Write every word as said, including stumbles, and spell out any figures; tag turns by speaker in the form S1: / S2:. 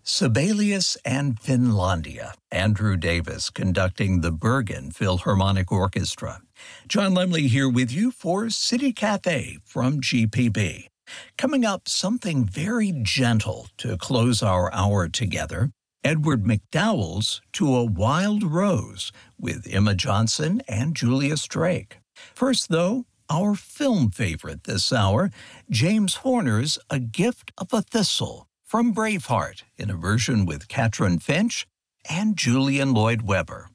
S1: Sibelius and Finlandia. Andrew Davis conducting the Bergen Philharmonic Orchestra. John Lemley here with you for City Cafe from G P B. Coming up, something very gentle to close our hour together. Edward McDowell's To a Wild Rose with Emma Johnson and Julius Drake. First, though, our film favorite this hour, James Horner's A Gift of a Thistle from Braveheart in a version with Katrin Finch and Julian Lloyd Webber.